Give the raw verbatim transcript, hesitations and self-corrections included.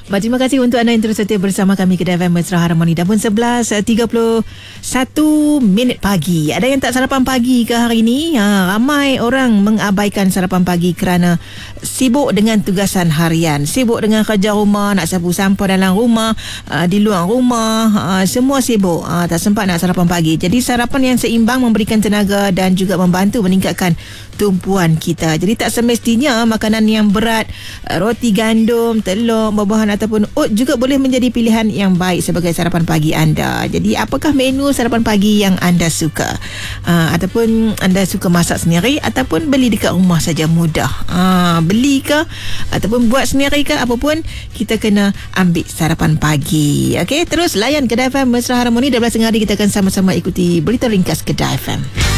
Terima kasih untuk anda yang terus setia bersama kami Kedai F M Mesra Harmoni. Dah pun sebelas tiga puluh satu minit pagi. Ada yang tak sarapan pagi ke hari ini? Ha, ramai orang mengabaikan sarapan pagi kerana sibuk dengan tugasan harian, sibuk dengan kerja rumah, nak sapu sampah dalam rumah, uh, di luar rumah, uh, semua sibuk, uh, tak sempat nak sarapan pagi. Jadi sarapan yang seimbang memberikan tenaga dan juga membantu meningkatkan tumpuan kita. Jadi tak semestinya makanan yang berat, roti gandum, telur, buah-buahan ataupun oat juga boleh menjadi pilihan yang baik sebagai sarapan pagi anda. Jadi apakah menu sarapan pagi yang anda suka? Uh, ataupun anda suka masak sendiri ataupun beli dekat rumah saja mudah. Uh, beli ke ataupun buat sendiri ke, apa pun kita kena ambil sarapan pagi. Okey, terus layan Kedai F M Mesra Harmoni. dua belas tengah hari kita akan sama-sama ikuti berita ringkas Kedai F M.